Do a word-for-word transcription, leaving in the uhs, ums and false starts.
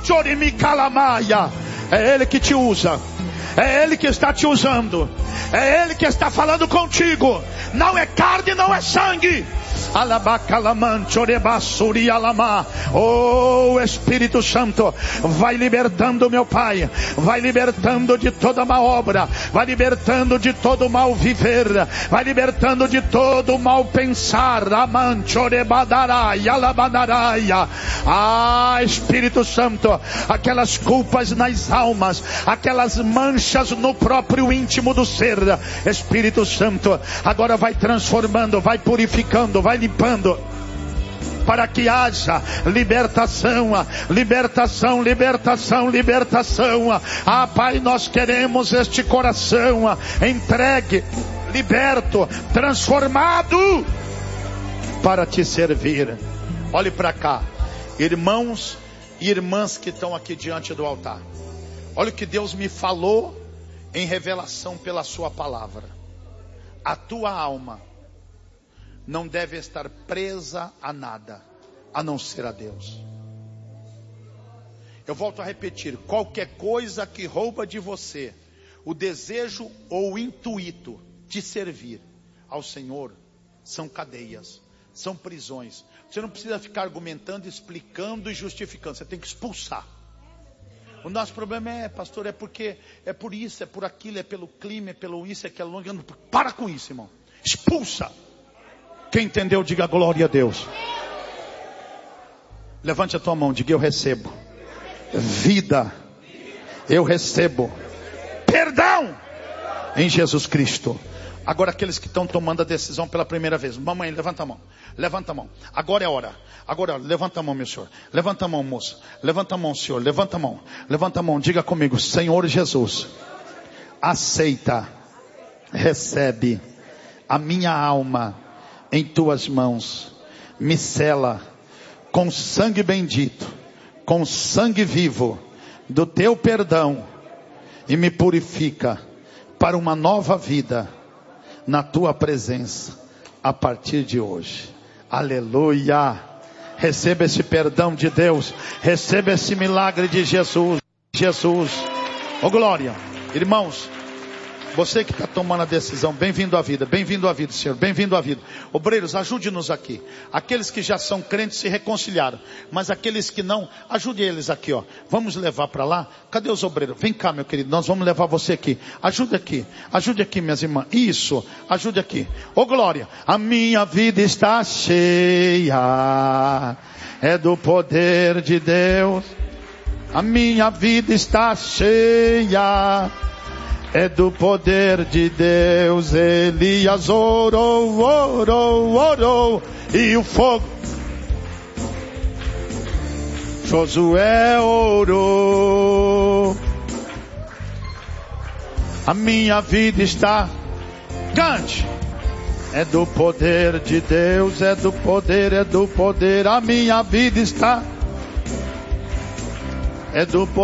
É Ele que te usa. É Ele que está te usando. É Ele que está falando contigo. Não é carne, não é sangue. Oh, Espírito Santo, vai libertando, meu Pai, vai libertando de toda má obra, vai libertando de todo mal viver, vai libertando de todo mal pensar. Ah, Espírito Santo, aquelas culpas nas almas, aquelas manchas no próprio íntimo do ser, Espírito Santo, agora vai transformando, vai purificando, vai limpando, para que haja libertação, libertação, libertação, libertação. Ah, Pai, nós queremos este coração entregue, liberto, transformado para te servir. Olhe para cá, irmãos e irmãs que estão aqui diante do altar. Olha o que Deus me falou em revelação pela sua palavra. A tua alma não deve estar presa a nada, a não ser a Deus. Eu volto a repetir, qualquer coisa que rouba de você o desejo ou o intuito de servir ao Senhor, são cadeias, são prisões. Você não precisa ficar argumentando, explicando e justificando, você tem que expulsar. O nosso problema é, pastor, é porque é por isso, é por aquilo, é pelo clima, é pelo isso, é aquilo. Para com isso, irmão. Expulsa. Quem entendeu, diga glória a Deus. Levante a tua mão, diga eu recebo vida, eu recebo perdão em Jesus Cristo. Agora aqueles que estão tomando a decisão pela primeira vez, mamãe, levanta a mão, levanta a mão, agora é hora, agora é hora, levanta a mão, meu senhor, levanta a mão, moço, levanta a mão, senhor, levanta a mão, levanta a mão, diga comigo, Senhor Jesus, aceita, recebe a minha alma em tuas mãos, me sela com sangue bendito, com sangue vivo do teu perdão e me purifica para uma nova vida na tua presença a partir de hoje. Aleluia. Receba esse perdão de Deus, receba esse milagre de Jesus. Jesus, oh glória. Irmãos, você que está tomando a decisão, bem-vindo à vida, bem-vindo à vida, Senhor, bem-vindo à vida. Obreiros, ajude-nos aqui. Aqueles que já são crentes se reconciliaram, mas aqueles que não, ajude eles aqui, ó. Vamos levar para lá. Cadê os obreiros? Vem cá, meu querido, nós vamos levar você aqui. Ajude aqui, ajude aqui, minhas irmãs. Isso, ajude aqui. Ô glória, a minha vida está cheia, é do poder de Deus. A minha vida está cheia, é do poder de Deus. Elias orou, orou, orou, e o fogo. Josué orou. A minha vida está, cante. É do poder de Deus, é do poder, é do poder. A minha vida está, é do poder.